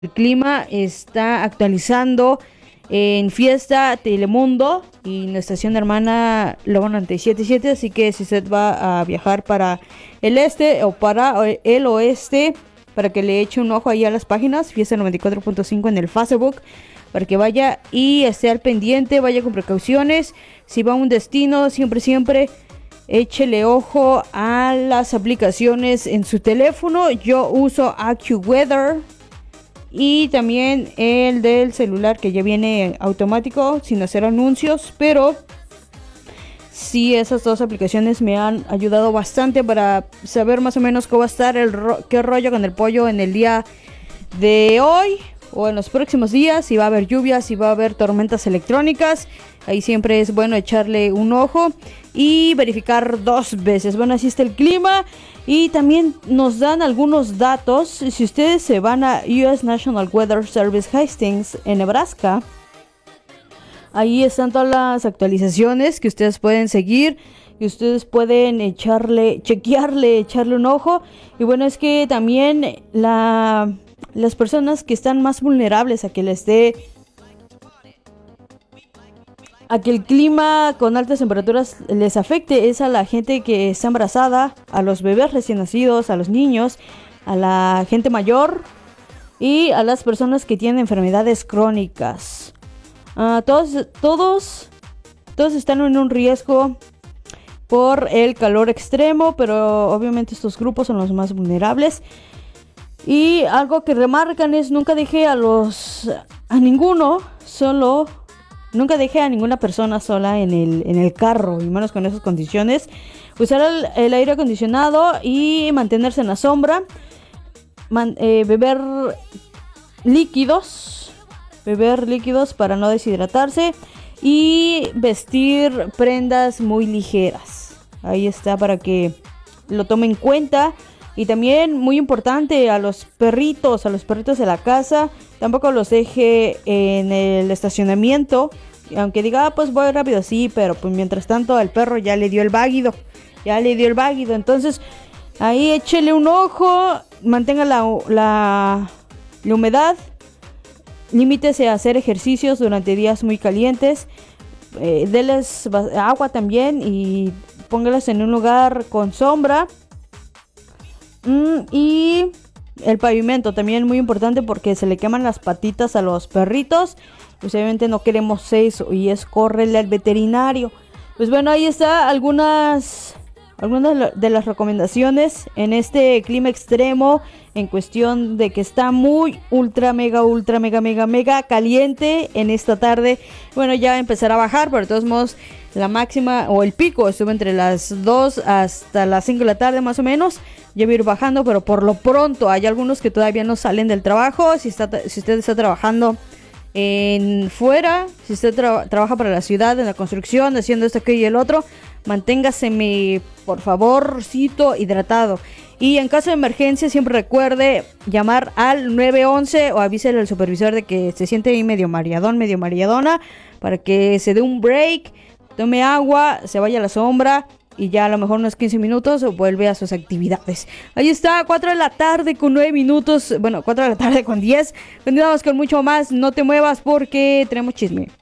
El clima está actualizando en Fiesta, Telemundo y la estación hermana Lobo 97.7, así que si usted va a viajar para el este o para el oeste, para que le eche un ojo ahí a las páginas, Fiesta 94.5 en el Facebook, para que vaya y esté al pendiente, vaya con precauciones. Si va a un destino, siempre échele ojo a las aplicaciones en su teléfono. Yo uso AccuWeather y también el del celular, que ya viene automático sin hacer anuncios, pero sí, esas dos aplicaciones me han ayudado bastante para saber más o menos cómo va a estar qué rollo con el pollo en el día de hoy o en los próximos días, si va a haber lluvias, si va a haber tormentas electrónicas. Ahí siempre es bueno echarle un ojo y verificar 2 veces. Bueno, así está el clima. Y también nos dan algunos datos. Si ustedes se van a US National Weather Service Hastings en Nebraska, ahí están todas las actualizaciones que ustedes pueden seguir y ustedes pueden echarle un ojo. Y bueno, es que también las personas que están más vulnerables a que el clima con altas temperaturas les afecte es a la gente que está embarazada, a los bebés recién nacidos, a los niños, a la gente mayor y a las personas que tienen enfermedades crónicas. Todos están en un riesgo por el calor extremo, pero obviamente estos grupos son los más vulnerables. Y algo que remarcan es nunca deje nunca deje a ninguna persona sola en el carro, y menos con esas condiciones. Usar el aire acondicionado y mantenerse en la sombra. Beber líquidos para no deshidratarse. Y vestir prendas muy ligeras. Ahí está para que lo tomen en cuenta. Y también, muy importante, a los perritos de la casa, tampoco los deje en el estacionamiento. Aunque diga, pues voy rápido, sí, pero pues mientras tanto al perro ya le dio el váguido. Entonces, ahí échele un ojo, mantenga la humedad. Limítese a hacer ejercicios durante días muy calientes. Deles agua también y póngalas en un lugar con sombra. Y el pavimento también muy importante, porque se le queman las patitas a los perritos. Pues obviamente no queremos eso, y es córrele al veterinario. Pues bueno, ahí está algunas de las recomendaciones en este clima extremo, en cuestión de que está muy ultra mega caliente en esta tarde. Bueno, ya empezará a bajar, pero de todos modos la máxima o el pico estuvo entre las 2 hasta las 5 de la tarde más o menos. Ya va a ir bajando, pero por lo pronto hay algunos que todavía no salen del trabajo. Si usted está trabajando fuera, si usted trabaja para la ciudad, en la construcción, haciendo esto, aquello y el otro, manténgase, por favorcito, hidratado. Y en caso de emergencia, siempre recuerde llamar al 911 o avísele al supervisor de que se siente ahí medio mareadona, para que se dé un break, tome agua, se vaya a la sombra y ya a lo mejor unos 15 minutos vuelve a sus actividades. Ahí está, 4 de la tarde con 9 minutos. Bueno, 4 de la tarde con 10. Continuamos con mucho más. No te muevas porque tenemos chisme.